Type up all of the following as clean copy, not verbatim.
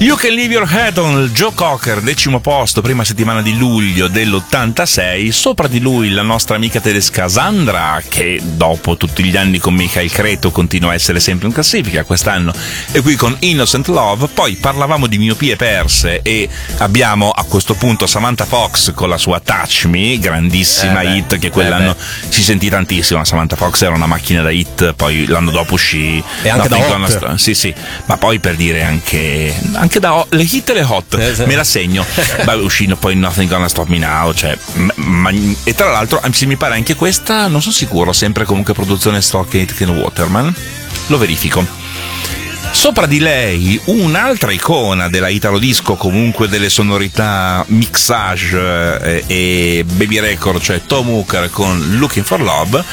You Can Leave Your Head On, Joe Cocker, 10° posto, prima settimana di luglio dell'86. Sopra di lui la nostra amica tedesca Sandra, che dopo tutti gli anni con Michael Cretu continua a essere sempre in classifica, quest'anno è qui con Innocent Love. Poi parlavamo di miopie perse e abbiamo a questo punto Samantha Fox con la sua Touch Me, grandissima hit che quell'anno si sentì tantissimo. Samantha Fox era una macchina da hit, poi l'anno dopo uscì e anche da hot. Sì, ma poi per dire anche da le hit e le hot, me la segno. Beh, uscì poi Nothing Gonna Stop Me Now, cioè, e tra l'altro se mi pare anche questa, non sono sicuro, sempre comunque produzione Stock Aitken Waterman, lo verifico. Sopra di lei un'altra icona della Italo Disco, comunque delle sonorità mixage e baby record, cioè Tom Hooker con Looking for Love.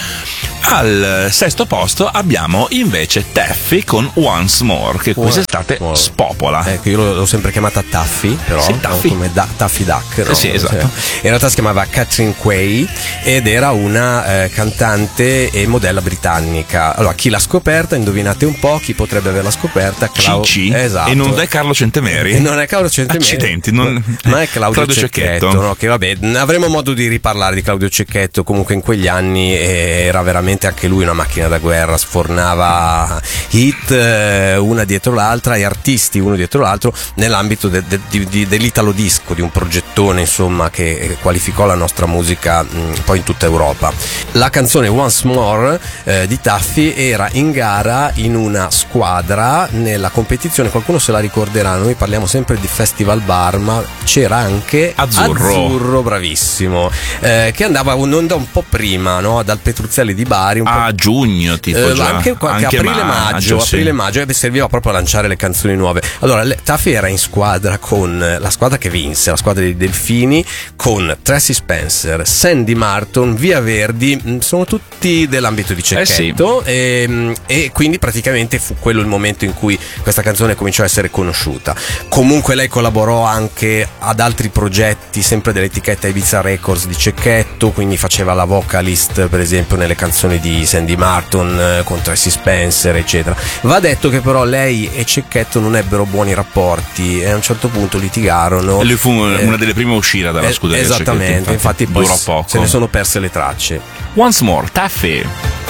Al 6° posto abbiamo invece Taffy con Once More, che quest'estate spopola. Ecco, io l'ho sempre chiamata Taffy, però sì, Taffy. Come Taffy Duck, no? Sì, esatto. In realtà si chiamava Catherine Quay ed era una cantante e modella britannica. Allora, chi l'ha scoperta? Indovinate un po' chi potrebbe averla scoperta? Cici. Esatto. E non è Carlo Centemeri? Non è Carlo Centemeri. Accidenti, ma è Claudio Cecchetto, no? Che vabbè, avremo modo di riparlare di Claudio Cecchetto. Comunque in quegli anni era veramente anche lui una macchina da guerra, sfornava hit una dietro l'altra e artisti uno dietro l'altro nell'ambito dell'Italo Disco, di un progettone insomma che qualificò la nostra musica poi in tutta Europa. La canzone Once More di Taffy era in gara in una squadra nella competizione, qualcuno se la ricorderà, noi parliamo sempre di Festival Bar, ma c'era anche Azzurro, bravissimo, che andava un po' prima, no? Dal Petruzzelli di Bari, a giugno tipo già. Anche aprile-maggio sì. Serviva proprio a lanciare le canzoni nuove. Allora Taffy era in squadra con la squadra che vinse, la squadra dei Delfini, con Tracy Spencer, Sandy Martin, Via Verdi, sono tutti dell'ambito di Cecchetto, e quindi praticamente fu quello il momento in cui questa canzone cominciò a essere conosciuta. Comunque lei collaborò anche ad altri progetti sempre dell'etichetta Ibiza Records di Cecchetto, quindi faceva la vocalist per esempio nelle canzoni di Sandy Martin con Tracy Spencer eccetera. Va detto che però lei e Cecchetto non ebbero buoni rapporti e a un certo punto litigarono. E lui fu una delle prime a uscire dalla scuderia. Esattamente, infatti poi durò poco. se ne sono perse le tracce. Once More, Taffy.